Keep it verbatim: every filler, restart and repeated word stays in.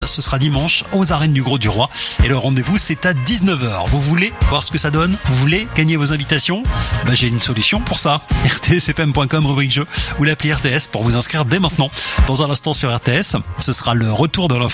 Ce sera dimanche aux arènes du Grau du Roi et le rendez-vous c'est à dix-neuf heures. Vous voulez voir ce que ça donne? Vous voulez gagner vos invitations? Ben, j'ai une solution pour ça. R T S F M point com rubrique jeu ou l'appli R T S pour vous inscrire dès maintenant. Dans un instant sur R T S, ce sera le retour de l'info.